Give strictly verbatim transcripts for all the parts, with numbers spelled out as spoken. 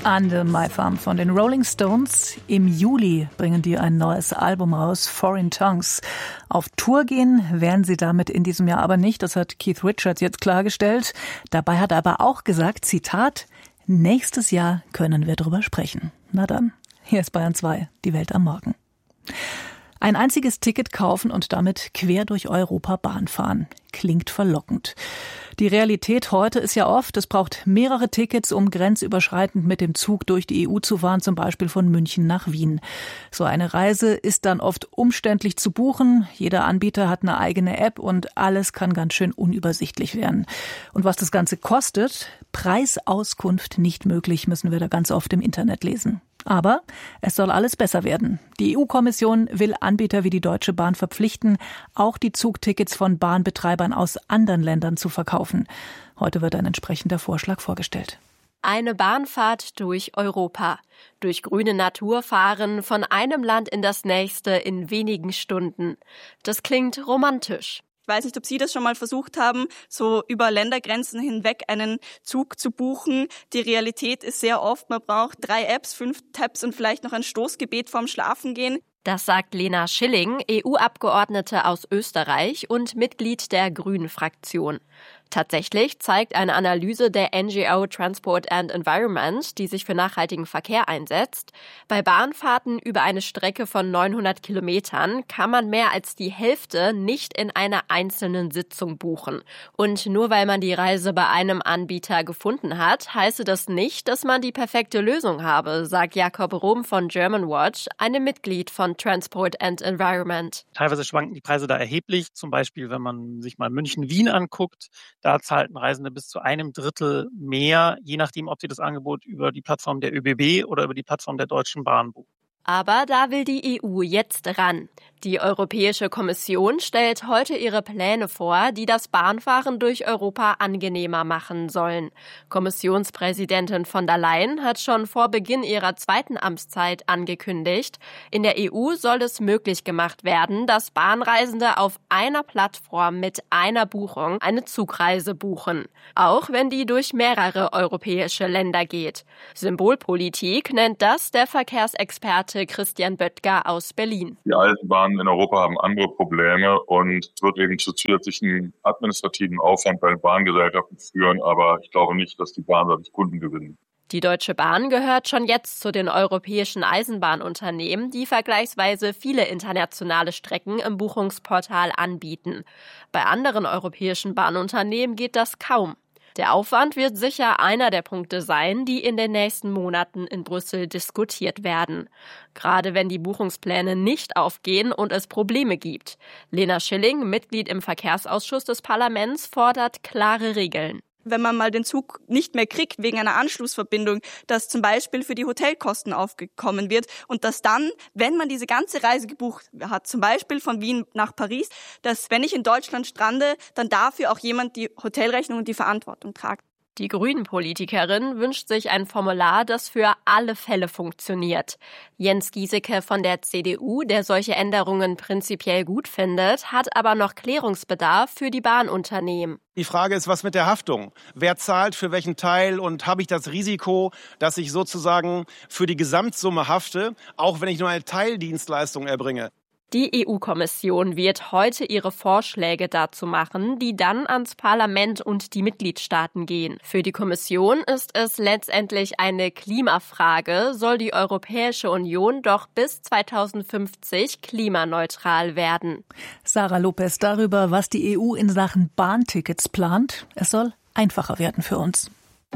Under My Thumb von den Rolling Stones. Im Juli bringen die ein neues Album raus, Foreign Tongues. Auf Tour gehen werden sie damit in diesem Jahr aber nicht, das hat Keith Richards jetzt klargestellt. Dabei hat er aber auch gesagt, Zitat, nächstes Jahr können wir drüber sprechen. Na dann, hier ist Bayern zwei, die Welt am Morgen. Ein einziges Ticket kaufen und damit quer durch Europa Bahn fahren. Klingt verlockend. Die Realität heute ist ja oft, es braucht mehrere Tickets, um grenzüberschreitend mit dem Zug durch die E U zu fahren, zum Beispiel von München nach Wien. So eine Reise ist dann oft umständlich zu buchen. Jeder Anbieter hat eine eigene App und alles kann ganz schön unübersichtlich werden. Und was das Ganze kostet, Preisauskunft nicht möglich, müssen wir da ganz oft im Internet lesen. Aber es soll alles besser werden. Die E U-Kommission will Anbieter wie die Deutsche Bahn verpflichten, auch die Zugtickets von Bahnbetreibern aus anderen Ländern zu verkaufen. Heute wird ein entsprechender Vorschlag vorgestellt. Eine Bahnfahrt durch Europa. Durch grüne Natur fahren, von einem Land in das nächste in wenigen Stunden. Das klingt romantisch. Ich weiß nicht, ob Sie das schon mal versucht haben, so über Ländergrenzen hinweg einen Zug zu buchen. Die Realität ist sehr oft, man braucht drei Apps, fünf Tabs und vielleicht noch ein Stoßgebet vorm Schlafengehen. Das sagt Lena Schilling, E U-Abgeordnete aus Österreich und Mitglied der Grünen-Fraktion. Tatsächlich zeigt eine Analyse der N G O Transport and Environment, die sich für nachhaltigen Verkehr einsetzt, bei Bahnfahrten über eine Strecke von neunhundert Kilometern kann man mehr als die Hälfte nicht in einer einzelnen Sitzung buchen. Und nur weil man die Reise bei einem Anbieter gefunden hat, heiße das nicht, dass man die perfekte Lösung habe, sagt Jakob Rom von Germanwatch, einem Mitglied von Transport and Environment. Teilweise schwanken die Preise da erheblich, zum Beispiel wenn man sich mal München-Wien anguckt. Da zahlten Reisende bis zu einem Drittel mehr, je nachdem, ob sie das Angebot über die Plattform der Ö B B oder über die Plattform der Deutschen Bahn buchen. Aber da will die E U jetzt ran. Die Europäische Kommission stellt heute ihre Pläne vor, die das Bahnfahren durch Europa angenehmer machen sollen. Kommissionspräsidentin von der Leyen hat schon vor Beginn ihrer zweiten Amtszeit angekündigt, in der E U soll es möglich gemacht werden, dass Bahnreisende auf einer Plattform mit einer Buchung eine Zugreise buchen. Auch wenn die durch mehrere europäische Länder geht. Symbolpolitik nennt das der Verkehrsexperte Christian Böttger aus Berlin. Die Eisenbahnen in Europa haben andere Probleme und es wird eben zu zusätzlichen administrativen Aufwand bei den Bahngesellschaften führen, aber ich glaube nicht, dass die Bahn dadurch Kunden gewinnen. Die Deutsche Bahn gehört schon jetzt zu den europäischen Eisenbahnunternehmen, die vergleichsweise viele internationale Strecken im Buchungsportal anbieten. Bei anderen europäischen Bahnunternehmen geht das kaum. Der Aufwand wird sicher einer der Punkte sein, die in den nächsten Monaten in Brüssel diskutiert werden. Gerade wenn die Buchungspläne nicht aufgehen und es Probleme gibt. Lena Schilling, Mitglied im Verkehrsausschuss des Parlaments, fordert klare Regeln. Wenn man mal den Zug nicht mehr kriegt wegen einer Anschlussverbindung, dass zum Beispiel für die Hotelkosten aufgekommen wird und dass dann, wenn man diese ganze Reise gebucht hat, zum Beispiel von Wien nach Paris, dass wenn ich in Deutschland strande, dann dafür auch jemand die Hotelrechnung und die Verantwortung tragt. Die Grünen-Politikerin wünscht sich ein Formular, das für alle Fälle funktioniert. Jens Giesecke von der C D U, der solche Änderungen prinzipiell gut findet, hat aber noch Klärungsbedarf für die Bahnunternehmen. Die Frage ist, was mit der Haftung? Wer zahlt für welchen Teil und habe ich das Risiko, dass ich sozusagen für die Gesamtsumme hafte, auch wenn ich nur eine Teildienstleistung erbringe? Die E U-Kommission wird heute ihre Vorschläge dazu machen, die dann ans Parlament und die Mitgliedstaaten gehen. Für die Kommission ist es letztendlich eine Klimafrage, soll die Europäische Union doch bis zweitausendfünfzig klimaneutral werden. Sarah Lopez darüber, was die E U in Sachen Bahntickets plant. Es soll einfacher werden für uns.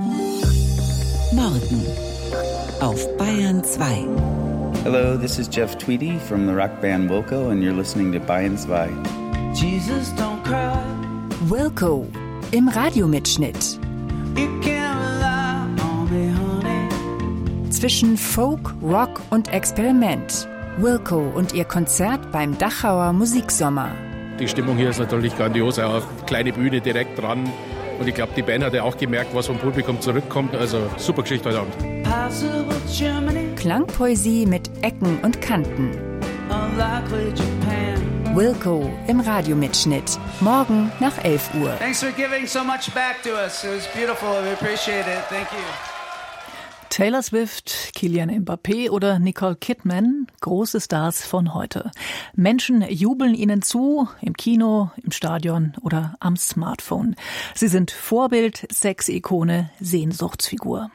Morgen auf Bayern zwei. Hello, this is Jeff Tweedy from the rock band Wilco, and you're listening to Bayern zwei. Jesus don't cry. Wilco im Radiomitschnitt. You can rely on me, honey. Zwischen Folk, Rock und Experiment. Wilco und ihr Konzert beim Dachauer Musiksommer. Die Stimmung hier ist natürlich grandios, auch kleine Bühne direkt dran. Und ich glaube, die Band hat ja auch gemerkt, was vom Publikum zurückkommt. Also super Geschichte heute Abend. Klangpoesie mit Ecken und Kanten. Wilco im Radiomitschnitt. Morgen nach elf Uhr. Thanks for giving so much back to us. It was beautiful. We appreciate it. Thank you. Taylor Swift, Kylian Mbappé oder Nicole Kidman, große Stars von heute. Menschen jubeln ihnen zu, im Kino, im Stadion oder am Smartphone. Sie sind Vorbild, Sexikone, Sehnsuchtsfigur.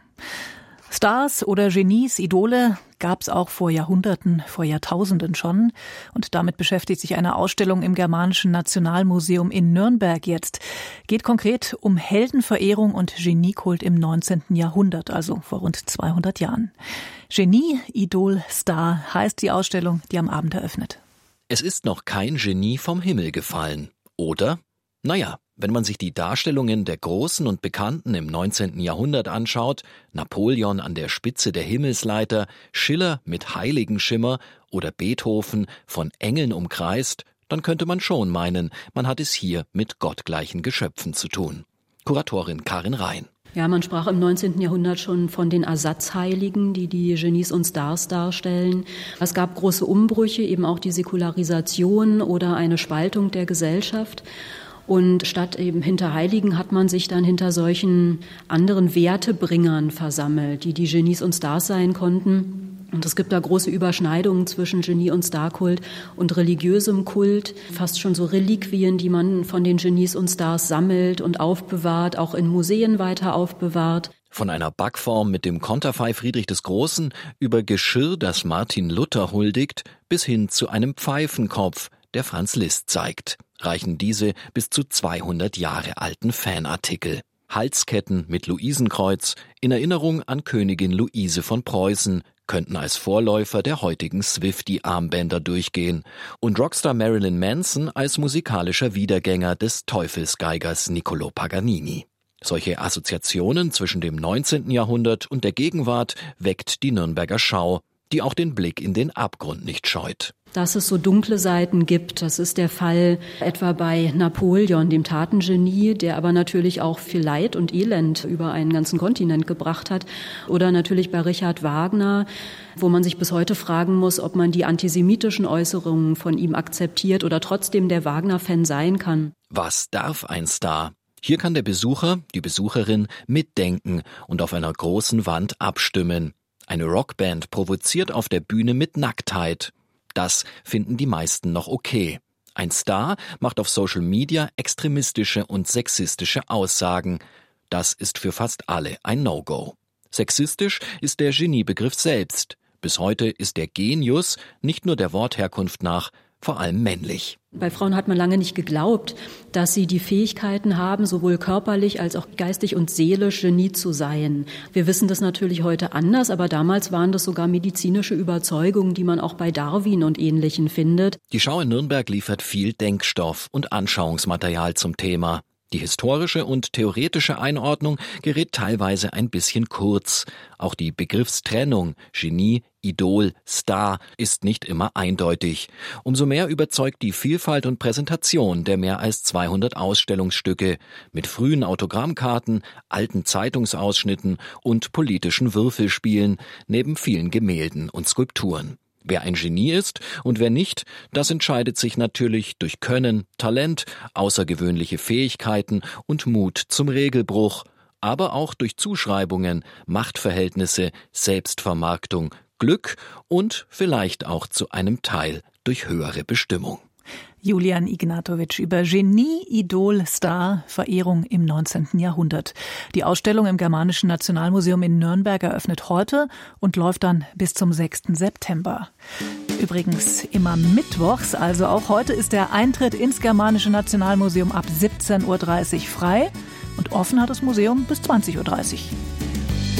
Stars oder Genies, Idole gab's auch vor Jahrhunderten, vor Jahrtausenden schon. Und damit beschäftigt sich eine Ausstellung im Germanischen Nationalmuseum in Nürnberg jetzt. Geht konkret um Heldenverehrung und Geniekult im neunzehnten Jahrhundert, also vor rund zweihundert Jahren. Genie, Idol, Star heißt die Ausstellung, die am Abend eröffnet. Es ist noch kein Genie vom Himmel gefallen, oder? Naja, wenn man sich die Darstellungen der Großen und Bekannten im neunzehnten Jahrhundert anschaut, Napoleon an der Spitze der Himmelsleiter, Schiller mit Heiligenschimmer oder Beethoven von Engeln umkreist, dann könnte man schon meinen, man hat es hier mit gottgleichen Geschöpfen zu tun. Kuratorin Karin Rhein. Ja, man sprach im neunzehnten Jahrhundert schon von den Ersatzheiligen, die die Genies und Stars darstellen. Es gab große Umbrüche, eben auch die Säkularisation oder eine Spaltung der Gesellschaft. Und statt eben hinter Heiligen hat man sich dann hinter solchen anderen Wertebringern versammelt, die die Genies und Stars sein konnten. Und es gibt da große Überschneidungen zwischen Genie- und Starkult und religiösem Kult. Fast schon so Reliquien, die man von den Genies und Stars sammelt und aufbewahrt, auch in Museen weiter aufbewahrt. Von einer Backform mit dem Konterfei Friedrich des Großen über Geschirr, das Martin Luther huldigt, bis hin zu einem Pfeifenkopf, der Franz Liszt zeigt, reichen diese bis zu zweihundert Jahre alten Fanartikel. Halsketten mit Luisenkreuz in Erinnerung an Königin Luise von Preußen könnten als Vorläufer der heutigen Swiftie-Armbänder durchgehen und Rockstar Marilyn Manson als musikalischer Wiedergänger des Teufelsgeigers Niccolò Paganini. Solche Assoziationen zwischen dem neunzehnten Jahrhundert und der Gegenwart weckt die Nürnberger Schau, die auch den Blick in den Abgrund nicht scheut. Dass es so dunkle Seiten gibt, das ist der Fall etwa bei Napoleon, dem Tatengenie, der aber natürlich auch viel Leid und Elend über einen ganzen Kontinent gebracht hat. Oder natürlich bei Richard Wagner, wo man sich bis heute fragen muss, ob man die antisemitischen Äußerungen von ihm akzeptiert oder trotzdem der Wagner-Fan sein kann. Was darf ein Star? Hier kann der Besucher, die Besucherin mitdenken und auf einer großen Wand abstimmen. Eine Rockband provoziert auf der Bühne mit Nacktheit. Das finden die meisten noch okay. Ein Star macht auf Social Media extremistische und sexistische Aussagen. Das ist für fast alle ein No-Go. Sexistisch ist der Geniebegriff selbst. Bis heute ist der Genius nicht nur der Wortherkunft nach vor allem männlich. Bei Frauen hat man lange nicht geglaubt, dass sie die Fähigkeiten haben, sowohl körperlich als auch geistig und seelisch Genie zu sein. Wir wissen das natürlich heute anders, aber damals waren das sogar medizinische Überzeugungen, die man auch bei Darwin und Ähnlichen findet. Die Schau in Nürnberg liefert viel Denkstoff und Anschauungsmaterial zum Thema. Die historische und theoretische Einordnung gerät teilweise ein bisschen kurz. Auch die Begriffstrennung Genie, Idol, Star ist nicht immer eindeutig. Umso mehr überzeugt die Vielfalt und Präsentation der mehr als zweihundert Ausstellungsstücke mit frühen Autogrammkarten, alten Zeitungsausschnitten und politischen Würfelspielen neben vielen Gemälden und Skulpturen. Wer ein Genie ist und wer nicht, das entscheidet sich natürlich durch Können, Talent, außergewöhnliche Fähigkeiten und Mut zum Regelbruch, aber auch durch Zuschreibungen, Machtverhältnisse, Selbstvermarktung, Glück und vielleicht auch zu einem Teil durch höhere Bestimmung. Julian Ignatowitsch über Genie, Idol, Star, Verehrung im neunzehnten Jahrhundert. Die Ausstellung im Germanischen Nationalmuseum in Nürnberg eröffnet heute und läuft dann bis zum sechsten September. Übrigens immer mittwochs, also auch heute, ist der Eintritt ins Germanische Nationalmuseum ab siebzehn Uhr dreißig frei und offen hat das Museum bis zwanzig Uhr dreißig.